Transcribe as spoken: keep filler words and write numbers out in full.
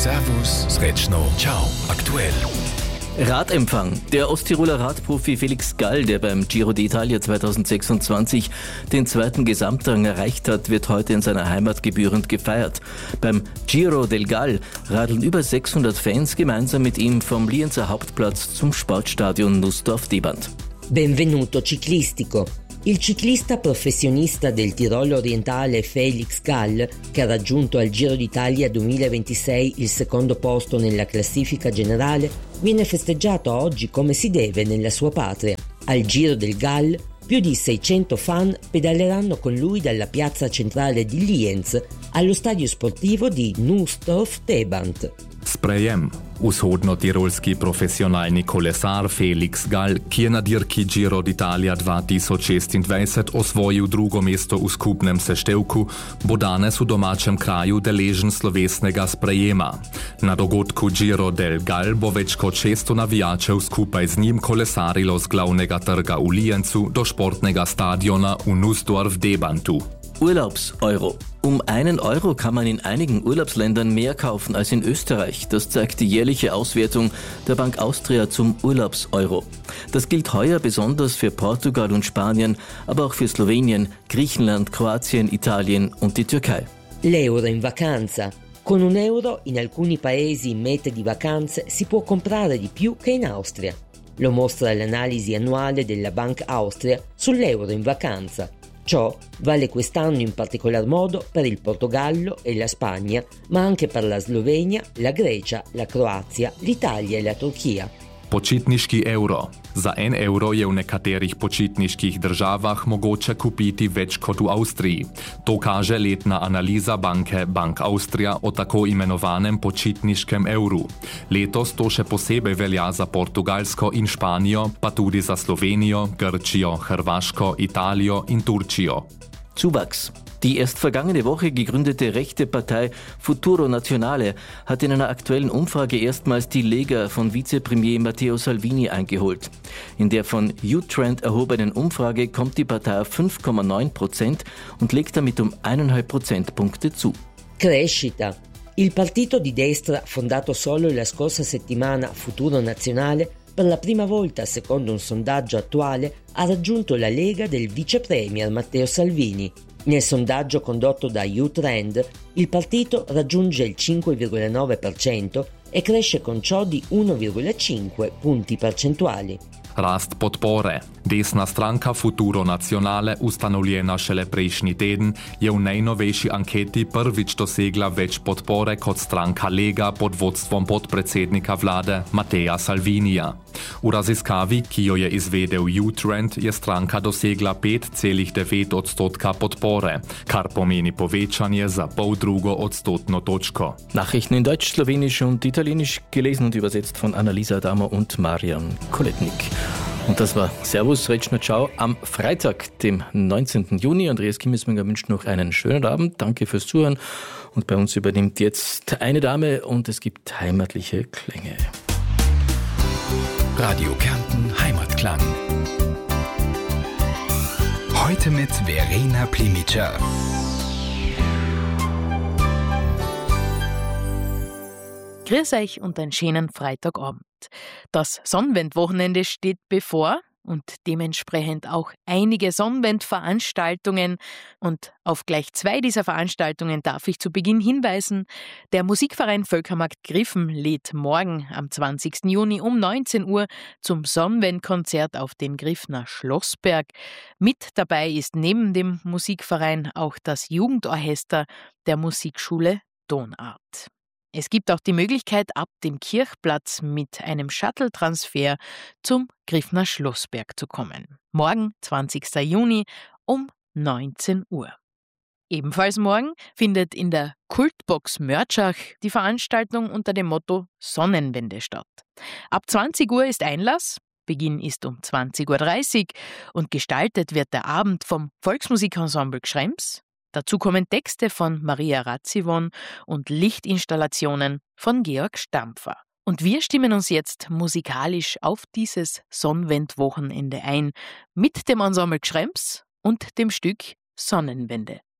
Servus, Sretschno, ciao, aktuell. Radempfang. Der Osttiroler Radprofi Felix Gall, der beim Giro d'Italia zweitausendsechsundzwanzig den zweiten Gesamtrang erreicht hat, wird heute in seiner Heimat gebührend gefeiert. Beim Giro del Gall radeln über sechshundert Fans gemeinsam mit ihm vom Lienzer Hauptplatz zum Sportstadion Nussdorf-Debant. Benvenuto ciclistico. Il ciclista professionista del Tirolo orientale Felix Gall, che ha raggiunto al Giro d'Italia duemilaventisei il secondo posto nella classifica generale, viene festeggiato oggi come si deve nella sua patria. Al Giro del Gall più di seicento fan pedaleranno con lui dalla piazza centrale di Lienz allo stadio sportivo di Nussdorf-Debant. Sprejem. Vzhodno-tirolski profesionalni kolesar Felix Gall, ki je na dirki Giro d'Italia dva tisoč šestindvajset osvojil drugo mesto v skupnem seštevku, bo danes v domačem kraju deležen slovesnega sprejema. Na dogodku Giro del Gall bo več kot šeststo navijačev skupaj z njim kolesarilo z glavnega trga v Lienzu do športnega stadiona v Nussdorf-Debantu. Urlaubseuro. Um einen Euro kann man in einigen Urlaubsländern mehr kaufen als in Österreich. Das zeigt die jährliche Auswertung der Bank Austria zum Urlaubseuro. Das gilt heuer besonders für Portugal und Spanien, aber auch für Slowenien, Griechenland, Kroatien, Italien und die Türkei. L'euro in vacanza. Con un euro in alcuni paesi in mete di vacanze si può comprare di più che in Austria. Lo mostra l'analisi annuale della Bank Austria sull'euro in vacanza. Ciò vale quest'anno in particolar modo per il Portogallo e la Spagna, ma anche per la Slovenia, la Grecia, la Croazia, l'Italia e la Turchia. Počitniški evro. Za en evro je v nekaterih počitniških državah mogoče kupiti več kot v Avstriji. To kaže letna analiza banke Bank Austria o tako imenovanem počitniškem evru. Letos to še posebej velja za Portugalsko in Španijo, pa tudi za Slovenijo, Grčijo, Hrvaško, Italijo in Turčijo. Zuwachs. Die erst vergangene Woche gegründete rechte Partei Futuro Nazionale hat in einer aktuellen Umfrage erstmals die Lega von Vizepremier Matteo Salvini eingeholt. In der von U-Trend erhobenen Umfrage kommt die Partei auf fünf Komma neun Prozent und legt damit um eineinhalb Prozentpunkte zu. Crescita. Il partito di destra, fondato solo la scorsa settimana, Futuro Nazionale, per la prima volta, secondo un sondaggio attuale, ha raggiunto la Lega del vicepremier Matteo Salvini. Nel sondaggio condotto da U-Trend, il partito raggiunge il cinque virgola nove per cento e cresce con ciò di uno virgola cinque punti percentuali. Rast podpore. Desna stranka Futuro Nacionale, ustanovljena šele prejšnji teden, je v najnovejši anketi prvič dosegla več podpore kot stranka Lega pod vodstvom podpredsednika vlade Matteja Salvinija. V raziskavi, ki jo je izvedel U-Trend, je stranka dosegla pet celih devet odstotka podpore, kar pomeni povečanje za pol drugo odstotno točko. Nachrichten in Deutsch, Slowenisch und Italienisch, gelesen und übersetzt von Annalisa Damer und Marian Koletnik. Und das war Servus, Sretschno, ciao am Freitag, dem neunzehnten Juni. Andreas Kimmesmenger wünscht noch einen schönen Abend. Danke fürs Zuhören. Und bei uns übernimmt jetzt eine Dame und es gibt heimatliche Klänge. Radio Kärnten Heimatklang. Heute mit Verena Plimica. Grüß euch und einen schönen Freitagabend. Das Sonnenwendwochenende steht bevor und dementsprechend auch einige Sonnenwendveranstaltungen. Und auf gleich zwei dieser Veranstaltungen darf ich zu Beginn hinweisen. Der Musikverein Völkermarkt Griffen lädt morgen am zwanzigsten Juni um neunzehn Uhr zum Sonnenwendkonzert auf dem Griffner Schlossberg. Mit dabei ist neben dem Musikverein auch das Jugendorchester der Musikschule Donart. Es gibt auch die Möglichkeit, ab dem Kirchplatz mit einem Shuttle-Transfer zum Griffner Schlossberg zu kommen. Morgen, zwanzigsten Juni um neunzehn Uhr. Ebenfalls morgen findet in der Kultbox Mörtschach die Veranstaltung unter dem Motto Sonnenwende statt. Ab zwanzig Uhr ist Einlass, Beginn ist um zwanzig Uhr dreißig und gestaltet wird der Abend vom Volksmusikensemble Gschrems. Dazu kommen Texte von Maria Ratzivon und Lichtinstallationen von Georg Stampfer. Und wir stimmen uns jetzt musikalisch auf dieses Sonnenwendwochenende ein mit dem Ensemble Gschrems und dem Stück Sonnenwende.